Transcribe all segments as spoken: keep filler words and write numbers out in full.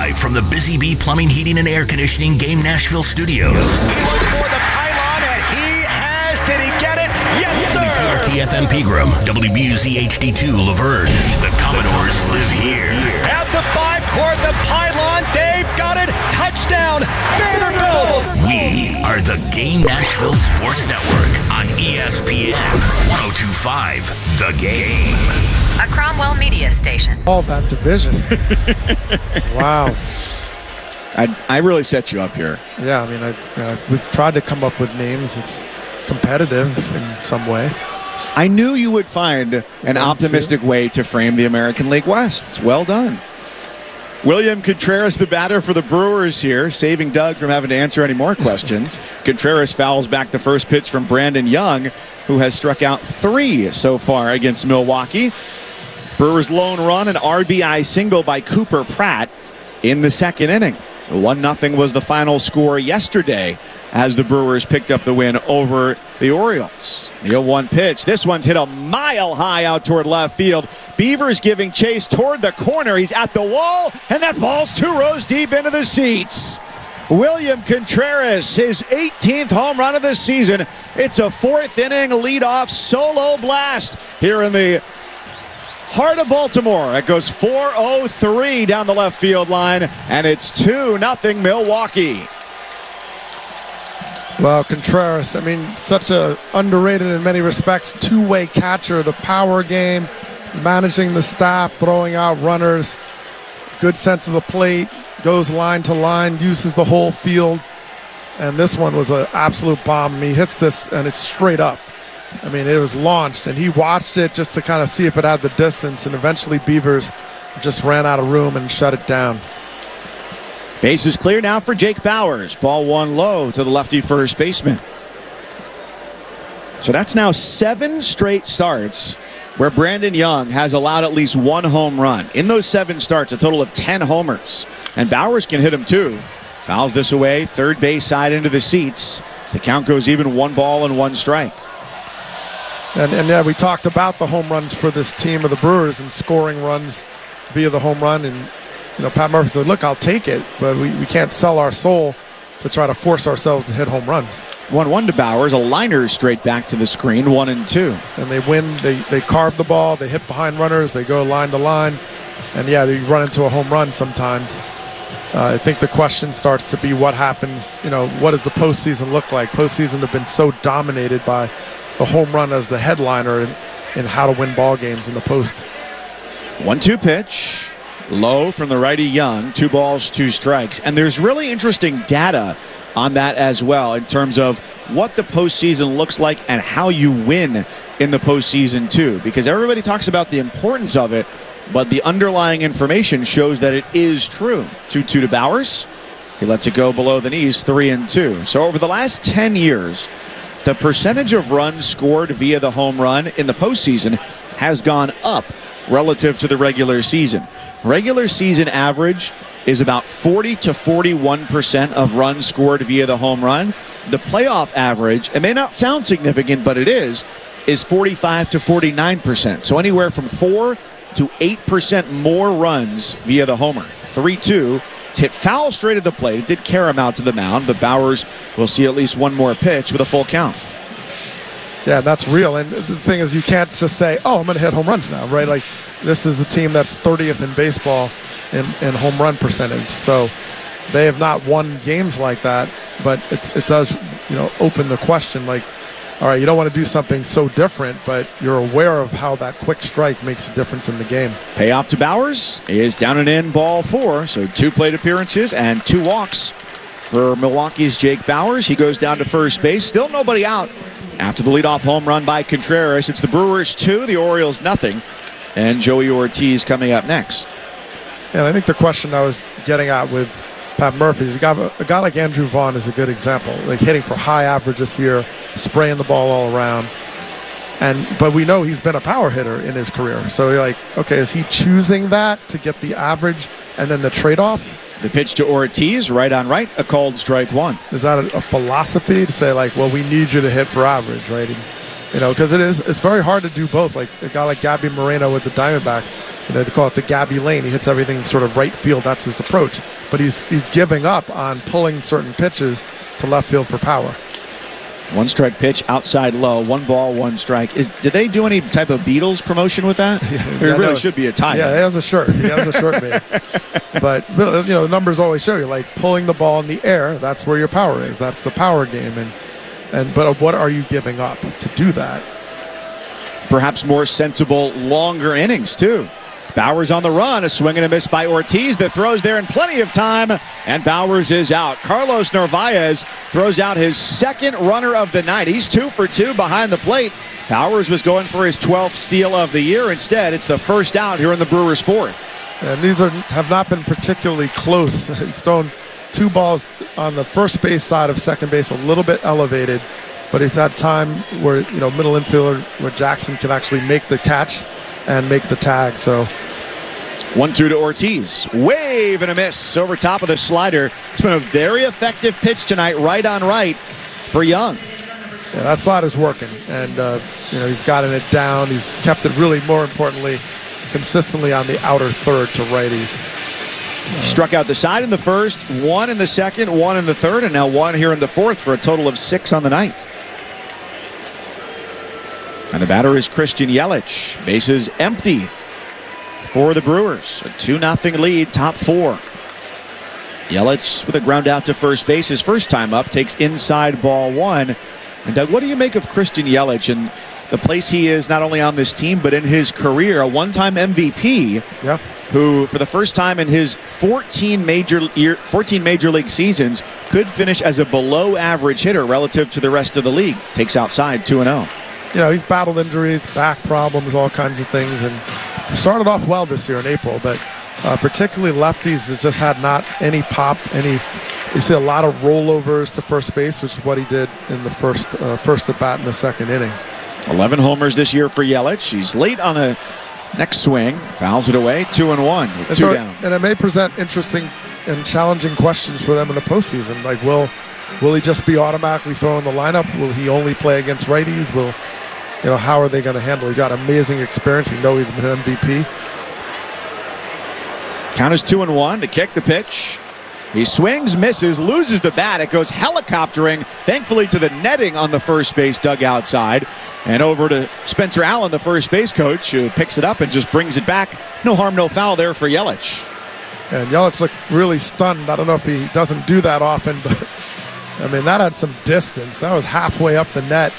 Live from the Busy Bee Plumbing, Heating, and Air Conditioning Game Nashville Studios. He looks for the pylon, and he has. Did he get it? Yes, sir. W P R T F M Pegram, W B U Z H D two Laverne. The Commodores live here. At the five court, the pylon. They've got it. Touchdown, Vanderbilt. We are the Game Nashville Sports Network on E S P N one oh two point five. The Game. A Cromwell Media Station. All that division. Wow. I, I really set you up here. Yeah, I mean, I, uh, we've tried to come up with names. It's competitive in some way. I knew you would find an One, optimistic two. way to frame the American League West. It's well done. William Contreras, the batter for the Brewers here, saving Doug from having to answer any more questions. Contreras fouls back the first pitch from Brandon Young, who has struck out three so far against Milwaukee. Brewers' lone run, an R B I single by Cooper Pratt in the second inning. one nothing was the final score yesterday as the Brewers picked up the win over the Orioles. The oh one pitch. This one's hit a mile high out toward left field. Beavers giving chase toward the corner. He's at the wall, and that ball's two rows deep into the seats. William Contreras, his eighteenth home run of the season. It's a fourth inning leadoff solo blast here in the heart of Baltimore. It goes four oh three down the left field line, and it's two nothing Milwaukee. Well, Contreras, I mean, such a underrated in many respects, two-way catcher, the power game, managing the staff, throwing out runners, good sense of the plate, goes line to line, uses the whole field. And this one was an absolute bomb. I mean, he hits this, and it's straight up. I mean, it was launched, and he watched it just to kind of see if it had the distance, and eventually Beavers just ran out of room and shut it down. Base is clear now for Jake Bauers. Ball one low to the lefty first baseman. So that's now seven straight starts where Brandon Young has allowed at least one home run. In those seven starts, a total of ten homers. And Bauers can hit him too. Fouls this away, third base side into the seats. So the count goes even, one ball and one strike. And, and yeah, we talked about the home runs for this team of the Brewers and scoring runs via the home run. And, you know, Pat Murphy said, look, I'll take it, but we, we can't sell our soul to try to force ourselves to hit home runs. one one to Bauers, a liner straight back to the screen, one and two. And they win, they, they carve the ball, they hit behind runners, they go line to line. And, yeah, they run into a home run sometimes. Uh, I think the question starts to be what happens, you know, what does the postseason look like? Postseason have been so dominated by the home run as the headliner in, in how to win ball games in the post. one two pitch, low from the righty Young, two balls, two strikes. And there's really interesting data on that as well in terms of what the postseason looks like and how you win in the postseason too. Because everybody talks about the importance of it, but the underlying information shows that it is true. two two to Bauers. He lets it go below the knees, three and two. So over the last ten years, the percentage of runs scored via the home run in the postseason has gone up relative to the regular season. Regular season average is about forty to forty-one percent of runs scored via the home run. The playoff average, it may not sound significant, but it is, is forty-five to forty-nine percent. So anywhere from four to eight percent more runs via the homer. three two. It's hit foul straight at the plate. It did carry him out to the mound, but Bauers will see at least one more pitch with a full count. Yeah, that's real. And the thing is, you can't just say, oh, I'm going to hit home runs now, right? Like, this is a team that's thirtieth in baseball in, in home run percentage. So they have not won games like that, but it, it does, you know, open the question, like, all right, you don't want to do something so different, but you're aware of how that quick strike makes a difference in the game. Payoff to Bauers is down and in, ball four. So two plate appearances and two walks for Milwaukee's Jake Bauers. He goes down to first base. Still nobody out after the leadoff home run by Contreras. It's the Brewers two, the Orioles nothing. And Joey Ortiz coming up next. And I think the question I was getting at with Pat Murphy is a guy, a guy like Andrew Vaughn is a good example, like hitting for high average this year, spraying the ball all around. And but we know he's been a power hitter in his career. So you're like, okay, is he choosing that to get the average and then the trade-off? The pitch to Ortiz, right on right, a called strike one. Is that a, a philosophy to say, like, well, we need you to hit for average, right? And, you know, because it is, it's very hard to do both. Like a guy like Gabby Moreno with the Diamondback, you know, they call it the Gabby Lane. He hits everything sort of right field. That's his approach. But he's he's giving up on pulling certain pitches to left field for power. One strike pitch outside low, one ball, one strike. Is did they do any type of Beatles promotion with that? Yeah, there yeah, really no, should be a tie. Yeah, he has a shirt. He has a shirt made. But you know, the numbers always show you, like pulling the ball in the air. That's where your power is. That's the power game. And and but what are you giving up to do that? Perhaps more sensible, longer innings too. Bowers on the run, a swing and a miss by Ortiz that throws there in plenty of time, and Bowers is out. Carlos Narvaez throws out his second runner of the night. He's two for two behind the plate. Bowers was going for his twelfth steal of the year. Instead, it's the first out here in the Brewers' fourth. And these are have not been particularly close. He's thrown two balls on the first base side of second base, a little bit elevated, but he's had time where, you know, middle infielder where Jackson can actually make the catch and make the tag. So one two to Ortiz. Wave and a miss over top of the slider. It's been a very effective pitch tonight, right on right for Young. Yeah, that slider's working, and uh, you know, he's gotten it down. He's kept it really, more importantly, consistently on the outer third to righties. Uh, Struck out the side in the first, one in the second, one in the third, and now one here in the fourth for a total of six on the night. And the batter is Christian Yelich. Bases empty for the Brewers. A two nothing lead, top four. Yelich with a ground out to first base. His first time up, takes inside ball one. And Doug, what do you make of Christian Yelich and the place he is not only on this team, but in his career? A one-time M V P, yeah, who for the first time in his fourteen major year, fourteen major league seasons could finish as a below average hitter relative to the rest of the league. Takes outside two and oh. You know, he's battled injuries, back problems, all kinds of things, and started off well this year in April, but uh, particularly lefties has just had not any pop, any. You see a lot of rollovers to first base, which is what he did in the first uh, first at bat in the second inning. eleven homers this year for Yelich. He's late on the next swing, fouls it away, two and one with and two so, down. And it may present interesting and challenging questions for them in the postseason. Like, will will he just be automatically thrown in the lineup? Will he only play against righties? Will You know, how are they going to handle it? He's got amazing experience. We know he's been M V P. Count is two and one. The kick, the pitch. He swings, misses, loses the bat. It goes helicoptering, thankfully, to the netting on the first base dugout side. And over to Spencer Allen, the first base coach, who picks it up and just brings it back. No harm, no foul there for Yelich. And Yelich looked really stunned. I don't know if he doesn't do that often, but, I mean, that had some distance. That was halfway up the net.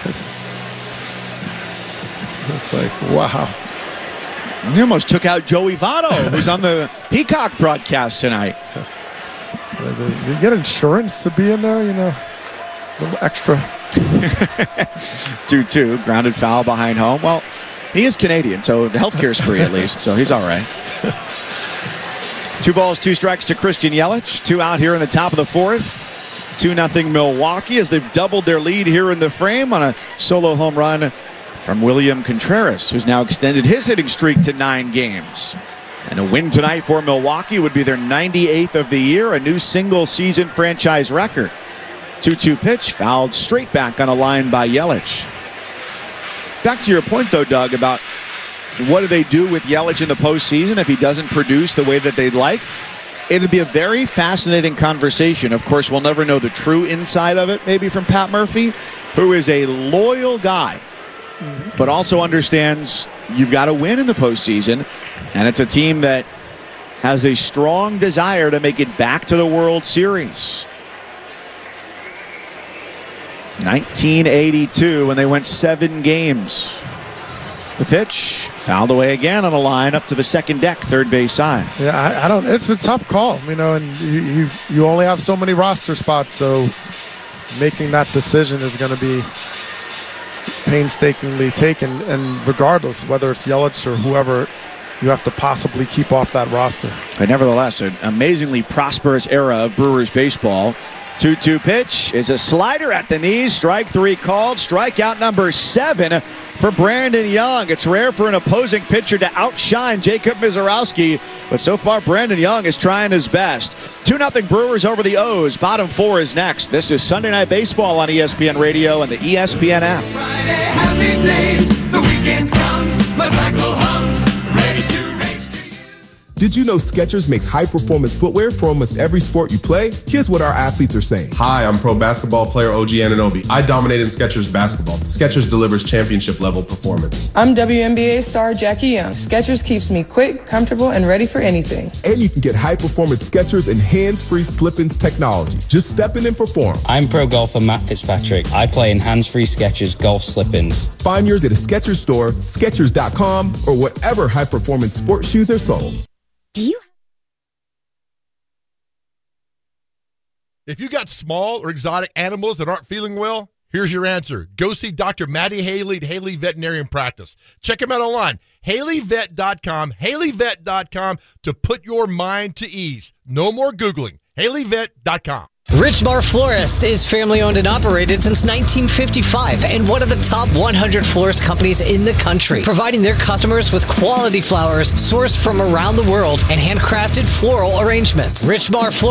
It's like, wow. He almost took out Joey Votto, who's on the Peacock broadcast tonight. You get insurance to be in there, you know, a little extra. two two, grounded foul behind home. Well, he is Canadian, so the health care is free at least, so he's all right. Two balls, two strikes to Christian Yelich. Two out here in the top of the fourth. two nothing Milwaukee as they've doubled their lead here in the frame on a solo home run from William Contreras, who's now extended his hitting streak to nine games. And a win tonight for Milwaukee would be their ninety-eighth of the year, a new single-season franchise record. two two pitch, fouled straight back on a line by Yelich. Back to your point, though, Doug, about what do they do with Yelich in the postseason if he doesn't produce the way that they'd like? It'd be a very fascinating conversation. Of course, we'll never know the true inside of it, maybe from Pat Murphy, who is a loyal guy, mm-hmm. but also understands you've got to win in the postseason, and it's a team that has a strong desire to make it back to the World Series. nineteen eighty-two, when they went seven games. The pitch, fouled away again on a line up to the second deck, third base side. Yeah, I, I don't. It's a tough call, you know, and you, you you only have so many roster spots, so making that decision is going to be painstakingly taken. And regardless, whether it's Yelich or whoever, you have to possibly keep off that roster. But nevertheless, an amazingly prosperous era of Brewers baseball. two two pitch is a slider at the knees. Strike three called. Strikeout number seven for Brandon Young. It's rare for an opposing pitcher to outshine Jacob Misiorowski, but so far Brandon Young is trying his best. two nothing Brewers over the O's. Bottom four is next. This is Sunday Night Baseball on E S P N Radio and the E S P N app. Friday, happy days. The weekend comes. My cycle hums. Ready to Did you know Skechers makes high-performance footwear for almost every sport you play? Here's what our athletes are saying. Hi, I'm pro basketball player O G Anunoby. I dominate in Skechers basketball. Skechers delivers championship-level performance. I'm W N B A star Jackie Young. Skechers keeps me quick, comfortable, and ready for anything. And you can get high-performance Skechers and hands-free slip-ins technology. Just step in and perform. I'm pro golfer Matt Fitzpatrick. I play in hands-free Skechers golf slip-ins. Find yours at a Skechers store, Skechers dot com, or whatever high-performance sports shoes are sold. Do you? If you got small or exotic animals that aren't feeling well, here's your answer. Go see Doctor Maddie Haley at Haley Veterinarian Practice. Check him out online, Haley Vet dot com, Haley Vet dot com, to put your mind to ease. No more Googling. Haley Vet dot com. Richmar Florist is family-owned and operated since nineteen fifty-five and one of the top one hundred florist companies in the country, providing their customers with quality flowers sourced from around the world and handcrafted floral arrangements. Richmar Florist